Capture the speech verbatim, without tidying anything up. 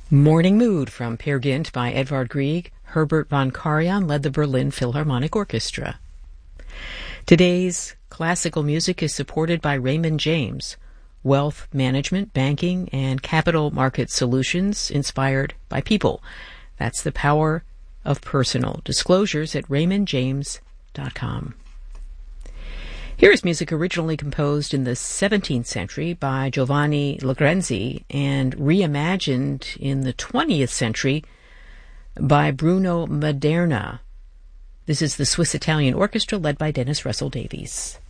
Morning Mood from Peer Gynt by Edvard Grieg. Herbert von Karajan led the Berlin Philharmonic Orchestra. Today's classical music is supported by Raymond James, wealth management, banking, and capital market solutions inspired by people. That's the power of personal disclosures at raymond james dot com. Here is music originally composed in the seventeenth century by Giovanni Legrenzi and reimagined in the twentieth century by Bruno Maderna. This is the Swiss Italian Orchestra led by Dennis Russell Davies.